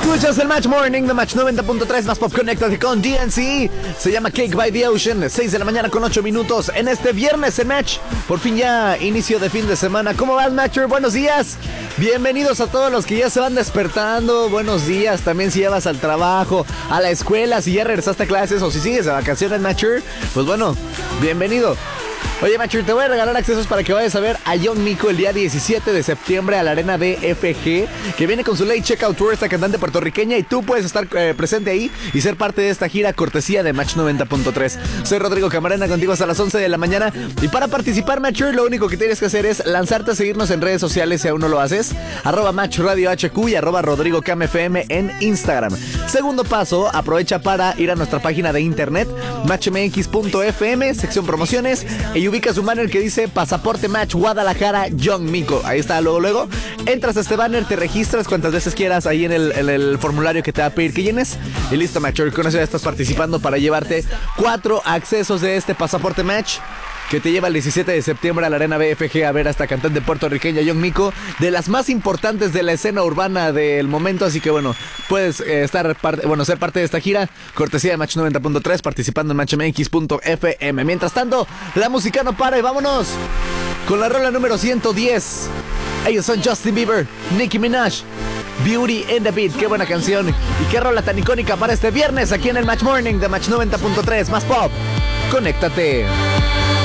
Escuchas el Match Morning de Match 90.3 más pop. Conéctate con DNC. Se llama Cake by the Ocean. 6 de la mañana con 8 minutos en este viernes en Match. Por fin ya inicio de fin de semana. ¿Cómo vas, Matcher? Buenos días. Bienvenidos a todos los que ya se van despertando. Buenos días. También si ya vas al trabajo, a la escuela, si ya regresaste a clases o si sigues de vacaciones, Matcher. Pues bueno, bienvenido. Oye, Matcher, te voy a regalar accesos para que vayas a ver a Young Miko el día 17 de septiembre a la Arena BFG, que viene con su Late Checkout Tour, esta cantante puertorriqueña, y tú puedes estar presente ahí y ser parte de esta gira cortesía de Match 90.3. Soy Rodrigo Camarena, contigo hasta las 11 de la mañana, y para participar, Matcher, lo único que tienes que hacer es lanzarte a seguirnos en redes sociales si aún no lo haces, @MatchRadioHQ y @RodrigoCamFM en Instagram. Segundo paso, aprovecha para ir a nuestra página de internet, matchmx.fm, sección promociones, y ubicas un banner que dice Pasaporte Match Guadalajara Young Miko. Ahí está, luego entras a este banner, te registras cuantas veces quieras ahí en el formulario que te va a pedir que llenes, y listo, Match. Con eso ya estás participando para llevarte 4 accesos de este Pasaporte Match que te lleva el 17 de septiembre a la Arena BFG a ver a esta cantante puertorriqueña Young Miko, de las más importantes de la escena urbana del momento. Así que bueno, puedes ser parte de esta gira cortesía de Match 90.3, participando en matchmx.fm. Mientras tanto, la música no para y vámonos con la rola número 110. Ellos son Justin Bieber, Nicki Minaj, Beauty and the Beat. Qué buena canción y qué rola tan icónica para este viernes aquí en el Match Morning de Match 90.3 más pop. Conéctate.